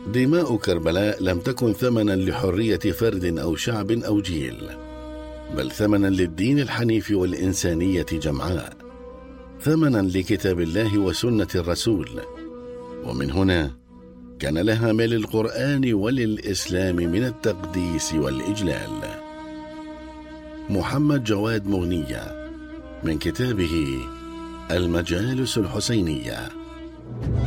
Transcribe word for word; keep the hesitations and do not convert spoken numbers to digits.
دماء كربلاء لم تكن ثمنا لحرية فرد أو شعب أو جيل، بل ثمنا للدين الحنيف والإنسانية جمعاء، ثمنا لكتاب الله وسنة الرسول. ومن هنا كان لها ما للقرآن وللإسلام من التقديس والإجلال. محمد جواد مغنية، من كتابه المجالس الحسينية.